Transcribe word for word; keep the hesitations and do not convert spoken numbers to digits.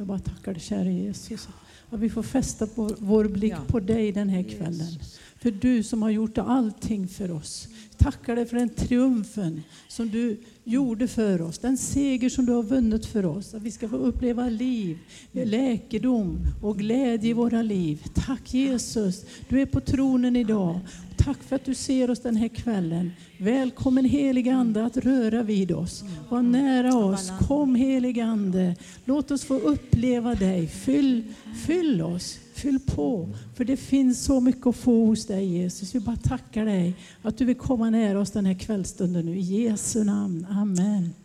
Jag bara tackar dig, kära Jesus. Att vi får fästa på vår blick Ja. på dig den här kvällen. För du som har gjort allting för oss. Tackar dig för den triumfen som du gjorde för oss. Den seger som du har vunnit för oss. Att vi ska få uppleva liv, läkedom och glädje i våra liv. Tack Jesus, du är på tronen idag. Tack för att du ser oss den här kvällen. Välkommen heliga ande att röra vid oss. Var nära oss. Kom heliga ande. Låt oss få uppleva dig. Fyll, fyll oss. Fyll på. För det finns så mycket att få hos dig Jesus. Vi bara tackar dig att du vill komma nära oss den här kvällstunden nu. I Jesu namn. Amen.